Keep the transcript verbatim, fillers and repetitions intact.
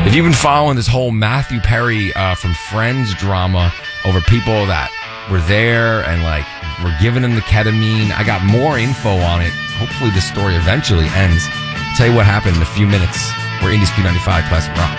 If you've been following this whole Matthew Perry uh, from Friends drama over people that were there and like were giving him the ketamine, I got more info on it. Hopefully this story eventually ends. I'll tell you what happened in a few minutes. We're Indies Q ninety-five Classic Rock.